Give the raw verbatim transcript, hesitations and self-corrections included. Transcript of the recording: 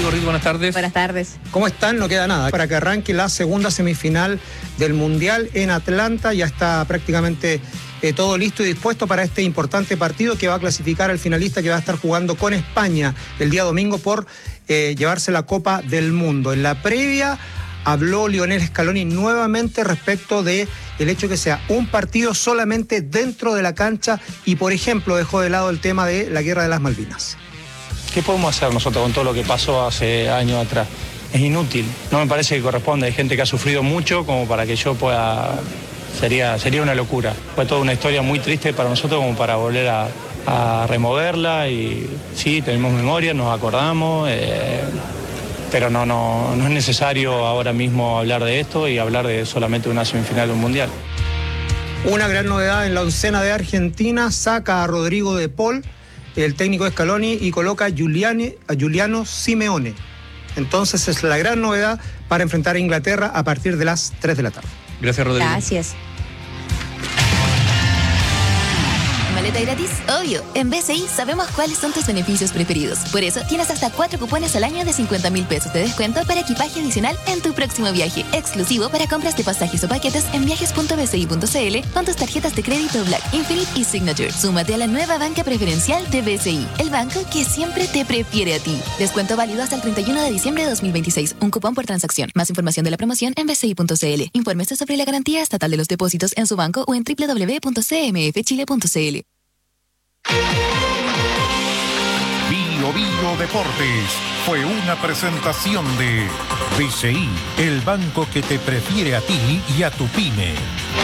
Rodrigo Riz, buenas tardes. Buenas tardes. ¿Cómo están? No queda nada para que arranque la segunda semifinal del Mundial en Atlanta. Ya está prácticamente eh, todo listo y dispuesto para este importante partido que va a clasificar al finalista que va a estar jugando con España el día domingo por eh, llevarse la Copa del Mundo. En la previa habló Lionel Scaloni nuevamente respecto de el hecho que sea un partido solamente dentro de la cancha y, por ejemplo, dejó de lado el tema de la Guerra de las Malvinas. ¿Qué podemos hacer nosotros con todo lo que pasó hace años atrás? Es inútil, no me parece que corresponde. Hay gente que ha sufrido mucho como para que yo pueda... Sería, sería una locura. Fue toda una historia muy triste para nosotros como para volver a, a removerla y sí, tenemos memoria, nos acordamos, eh, pero no, no, no es necesario ahora mismo hablar de esto y hablar de solamente una semifinal de un mundial. Una gran novedad en la oncena de Argentina, saca a Rodrigo de Paul, el técnico de Scaloni, y coloca a, Giuliani, a Giuliano Simeone. Entonces es la gran novedad para enfrentar a Inglaterra a partir de las tres de la tarde. Gracias, Rodrigo. Gracias. ¿Maleta gratis? Obvio. En B C I sabemos cuáles son tus beneficios preferidos. Por eso tienes hasta cuatro cupones al año de cincuenta mil pesos de descuento para equipaje adicional en tu próximo viaje. Exclusivo para compras de pasajes o paquetes en viajes punto b c i punto c l con tus tarjetas de crédito Black, Infinite y Signature. Súmate a la nueva banca preferencial de B C I, el banco que siempre te prefiere a ti. Descuento válido hasta el treinta y uno de diciembre de dos mil veintiséis. Un cupón por transacción. Más información de la promoción en b c i punto c l. Infórmese sobre la garantía estatal de los depósitos en su banco o en w w w punto c m f chile punto c l. Bio Bio Deportes fue una presentación de B C I, el banco que te prefiere a ti y a tu pyme.